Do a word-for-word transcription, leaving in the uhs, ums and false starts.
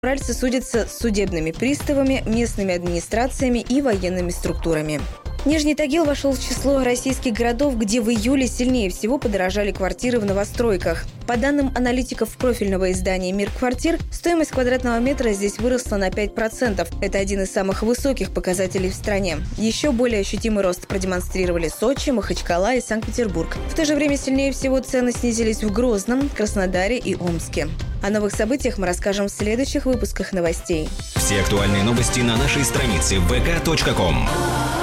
Уральцы судятся с судебными приставами, местными администрациями и военными структурами. Нижний Тагил вошел в число российских городов, где в июле сильнее всего подорожали квартиры в новостройках. По данным аналитиков профильного издания «Мир квартир», стоимость квадратного метра здесь выросла на пять процентов. Это один из самых высоких показателей в стране. Еще более ощутимый рост продемонстрировали Сочи, Махачкала и Санкт-Петербург. В то же время сильнее всего цены снизились в Грозном, Краснодаре и Омске. О новых событиях мы расскажем в следующих выпусках новостей. Все актуальные новости на нашей странице вэ ка точка ком.